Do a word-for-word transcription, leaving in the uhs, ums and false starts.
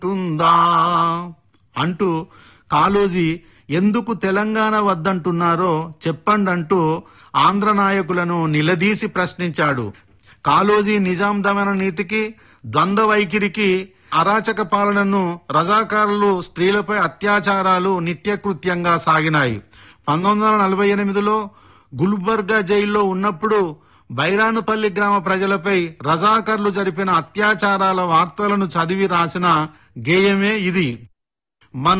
ఉందా అంటూ కాళోజీ ఎందుకు తెలంగాణ వద్దంటున్నారో చెప్పండంటూ ఆంధ్ర నాయకులను నిలదీసి ప్రశ్నించాడు. కాళోజీ నిజాం దమన నీతికి, ద్వంద్వ వైఖరికి, అరాచక పాలనను, రజాకారులు స్త్రీలపై అత్యాచారాలు నిత్యకృత్యంగా సాగినాయి. పంతొమ్మిది వందల నలభై ఎనిమిదిలో గుల్బర్గా జైల్లో ఉన్నప్పుడు బైరానుపల్లి గ్రామ ప్రజలపై రజాకర్లు జరిపిన అత్యాచారాల వార్తలను చదివి రాసిన గేయమే ఇది. మన